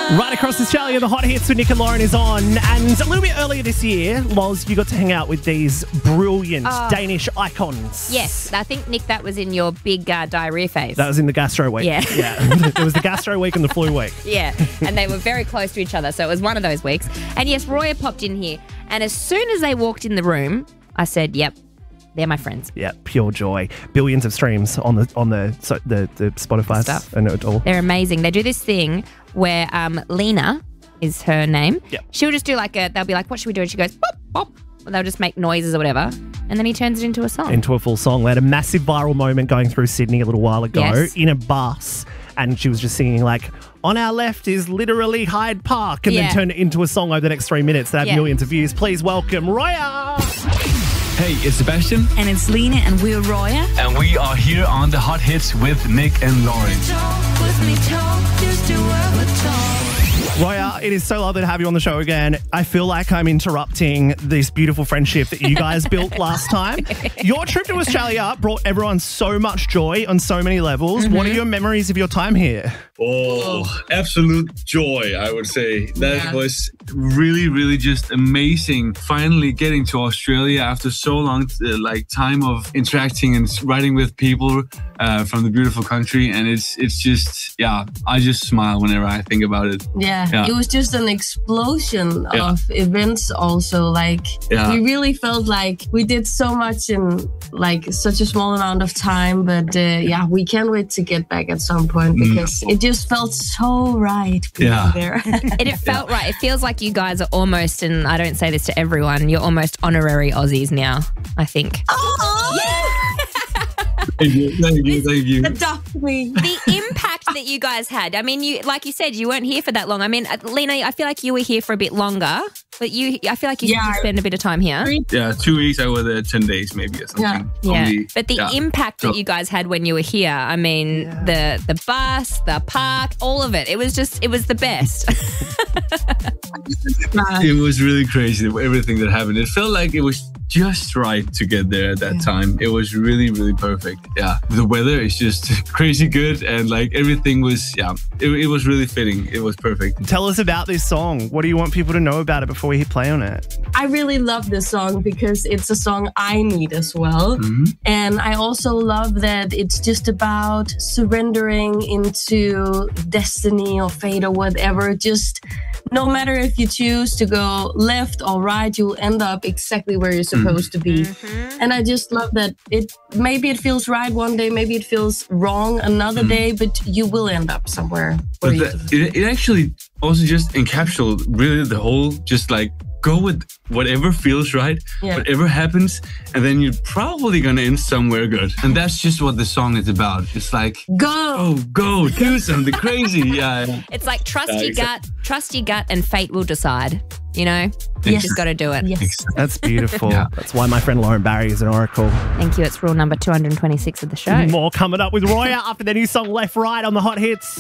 Right across Australia, the Hot Hits with Nick and Lauren is on. And a little bit earlier this year, Loz, you got to hang out with these brilliant Danish icons. Yes, I think, Nick, that was in your big diarrhea phase. That was in the gastro week. Yeah. There was the gastro week and the flu week. Yeah, and they were very close to each other, so it was one of those weeks. And yes, Roya popped in here, and as soon as they walked in the room, I said, yep, they're my friends. Yeah, pure joy. Billions of streams on the Spotify Stuff. and it all. They're amazing. They do this thing where Lena is her name. Yep. She'll just do they'll be like, what should we do? And she goes, pop, pop. And they'll just make noises or whatever. And then he turns it into a song. Into a full song. They had a massive viral moment going through Sydney a little while ago Yes. in a bus. And she was just singing like, on our left is literally Hyde Park. And then turned it into a song over the next 3 minutes that had millions of views. Please welcome Roya. Hey, it's Sebastian. And it's Lena, and we're Roya. And we are here on the Hot Hits with Nick and Lauren. Roya, it is so lovely to have you on the show again. I feel like I'm interrupting this beautiful friendship that you guys built last time. Your trip to Australia brought everyone so much joy on so many levels. What are your memories of your time here? Oh, absolute joy, I would say. That was really, really just amazing. Finally getting to Australia after so long, time of interacting and riding with people from the beautiful country. And it's just, I just smile whenever I think about it. Yeah, it was just an explosion of events also. We really felt like we did so much in such a small amount of time. But we can't wait to get back at some point because it just felt so right being there. It felt right. It feels like you guys are almost, and I don't say this to everyone, you're almost honorary Aussies now, I think. Oh, Thank you. adopt me. The impact that you guys had. I mean, like you said, you weren't here for that long. I mean, Lena, I feel like you were here for a bit longer, but I feel like you did spend a bit of time here. Yeah, 2 weeks. I was there 10 days maybe or something. Yeah. But the impact that you guys had when you were here, I mean, the bus, the park, all of it. It was the best. It was really crazy, everything that happened. It felt like it was just right to get there at that time. It was really, really perfect. Yeah. The weather is just crazy good and everything was, it was really fitting. It was perfect. Tell us about this song. What do you want people to know about it before we hit play on it? I really love this song because it's a song I need as well. And I also love that it's just about surrendering into destiny or fate or whatever. Just no matter if you choose to go left or right, you'll end up exactly where you're supposed to be. And I just love that maybe it feels right one day, maybe it feels wrong another day, but you will end up somewhere. But it actually also just encapsulated really the whole, just go with whatever feels right, whatever happens, and then you're probably going to end somewhere good. And that's just what the song is about. It's go, do something crazy. Yeah. It's like trust your gut, and fate will decide. You know, you just got to do it. Yes. That's beautiful. That's why my friend Lauren Barry is an oracle. Thank you. It's rule number 226 of the show. More coming up with Roya after their new song Left Right on the Hot Hits.